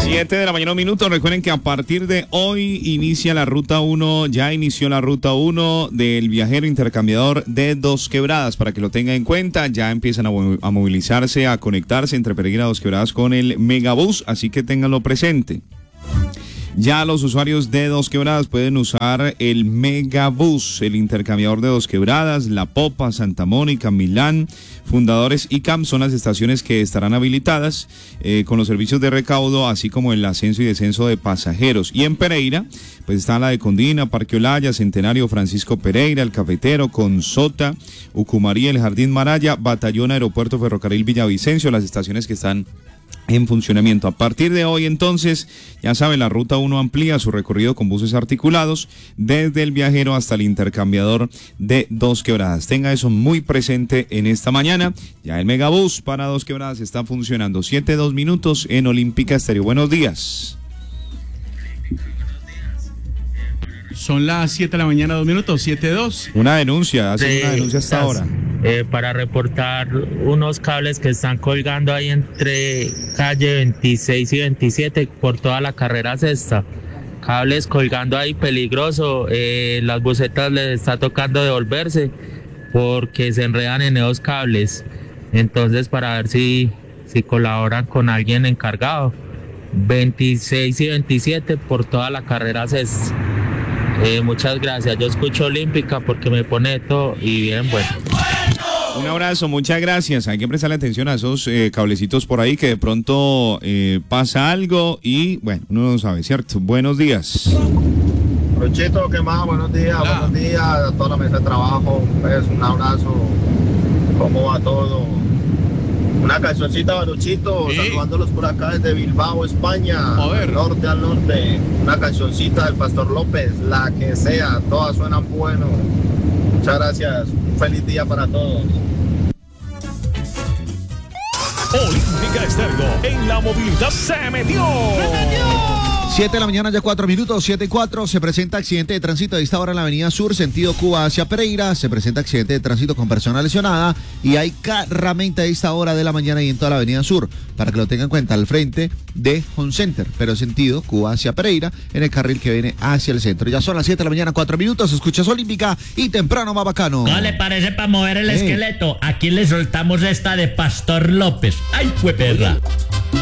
7 de la mañana, un minuto. Recuerden que a partir de hoy inicia la ruta 1, ya inició la ruta 1 del viajero intercambiador de Dos Quebradas, para que lo tenga en cuenta. Ya empiezan a movilizarse, a conectarse entre Pereira Dos Quebradas con el Megabús, así que ténganlo presente. Ya los usuarios de Dos Quebradas pueden usar el Megabús, el intercambiador de Dos Quebradas, La Popa, Santa Mónica, Milán, Fundadores y CAM son las estaciones que estarán habilitadas con los servicios de recaudo, así como el ascenso y descenso de pasajeros. Y en Pereira, pues está la de Condina, Parque Olaya, Centenario Francisco Pereira, El Cafetero, Consota, Ucumarí, El Jardín Maraya, Batallón, Aeropuerto Ferrocarril Villavicencio, las estaciones que están en funcionamiento. A partir de hoy, entonces, ya saben, la Ruta 1 amplía su recorrido con buses articulados desde el viajero hasta el intercambiador de Dos Quebradas. Tenga eso muy presente en esta mañana. Ya el Megabús para Dos Quebradas está funcionando. 7:02 minutos en Olímpica Estéreo. Buenos días. Son las 7 de la mañana, 2 minutos, 7:02. Una denuncia, hacen una denuncia hasta ahora. Para reportar unos cables que están colgando ahí entre calle 26 y 27 por toda la carrera sexta. Cables colgando ahí peligroso, las busetas les está tocando devolverse porque se enredan en esos cables. Entonces, para ver si colaboran con alguien encargado. 26 y 27 por toda la carrera sexta. Muchas gracias, yo escucho Olímpica porque me pone todo y bien bueno. Un abrazo, muchas gracias. Hay que prestarle atención a esos cablecitos por ahí que de pronto pasa algo y bueno, uno no sabe, ¿cierto? Buenos días. Rochito, ¿qué más? Buenos días, buenos días a toda la mesa de trabajo. Pues, un abrazo. ¿Cómo va todo? Una cancioncita, Baruchito, saludándolos por acá desde Bilbao, España, norte al norte. Una cancioncita del Pastor López, la que sea, todas suenan bueno. Muchas gracias, un feliz día para todos. Olímpica Estéreo, en la movilidad se metió. 7 de la mañana, ya 4 minutos, 7:04, se presenta accidente de tránsito a esta hora en la avenida Sur, sentido Cuba hacia Pereira, se presenta accidente de tránsito con persona lesionada y hay carramenta a esta hora de la mañana y en toda la avenida Sur, para que lo tengan en cuenta, al frente de Home Center, pero sentido Cuba hacia Pereira, en el carril que viene hacia el centro. Ya son las 7 de la mañana, 4 minutos, escuchas Olímpica y temprano más bacano. ¿No le parece para mover el esqueleto? Aquí le soltamos esta de Pastor López. ¡Ay, fue perra!